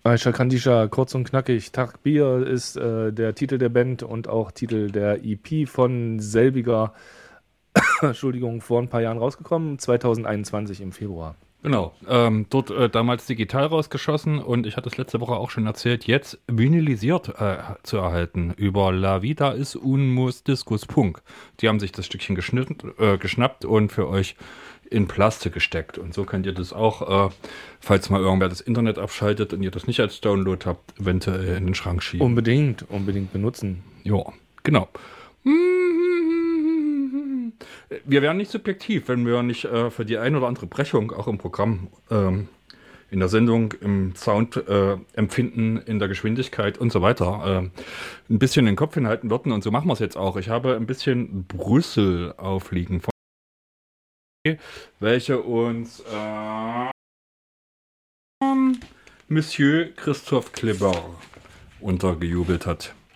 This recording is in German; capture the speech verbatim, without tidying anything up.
Aisha Kandisha, kurz und knackig. Tag Bier ist äh, der Titel der Band und auch Titel der E P von selbiger, Entschuldigung, vor ein paar Jahren rausgekommen, zwanzig einundzwanzig im Februar. Genau, ähm, dort äh, damals digital rausgeschossen und ich hatte es letzte Woche auch schon erzählt, jetzt vinylisiert äh, zu erhalten über La Vida is un mus discus punk. Die haben sich das Stückchen geschnitten, äh, geschnappt und für euch in Plastik gesteckt. Und so könnt ihr das auch, äh, falls mal irgendwer das Internet abschaltet und ihr das nicht als Download habt, eventuell in den Schrank schieben. Unbedingt, unbedingt benutzen. Ja, genau. Wir wären nicht subjektiv, wenn wir nicht äh, für die ein oder andere Brechung auch im Programm, ähm, in der Sendung, im Sound äh, empfinden, in der Geschwindigkeit und so weiter äh, ein bisschen den Kopf hinhalten würden. Und so machen wir es jetzt auch. Ich habe ein bisschen Brüssel aufliegen, von welche uns äh, Monsieur Christophe Kleber untergejubelt hat.